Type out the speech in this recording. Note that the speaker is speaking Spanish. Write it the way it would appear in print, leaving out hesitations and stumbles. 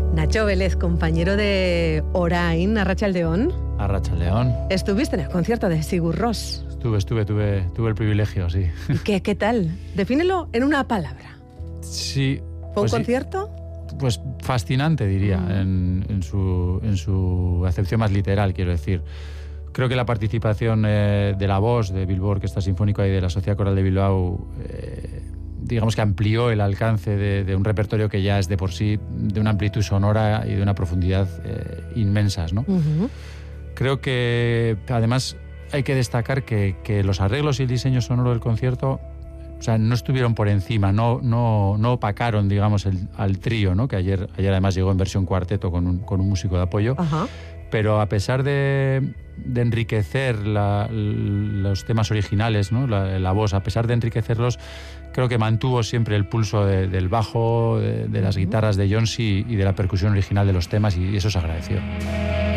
Nacho Vélez, compañero de Orain, Arratsaldeon. Arratsaldeon. Estuviste en el concierto de Sigur Rós. Tuve el privilegio, sí. ¿Y qué tal? Defínelo en una palabra. Sí. ¿Fue un concierto? Pues fascinante, diría, en su acepción más literal, quiero decir. Creo que la participación de la voz de Bilbao Orquesta Sinfónica y de la Sociedad Coral de Bilbao, digamos que amplió el alcance de un repertorio que ya es de por sí de una amplitud sonora y de una profundidad inmensas, ¿no? Uh-huh. Creo que, además, hay que destacar que los arreglos y el diseño sonoro del concierto, o sea, no estuvieron por encima, no opacaron, digamos, al trío, ¿no? Que ayer además llegó en versión cuarteto con un músico de apoyo. Uh-huh. Pero a pesar de enriquecer los temas originales, ¿no? La voz, a pesar de enriquecerlos, creo que mantuvo siempre el pulso del bajo, de las guitarras de Jonsi y de la percusión original de los temas, y eso se agradeció.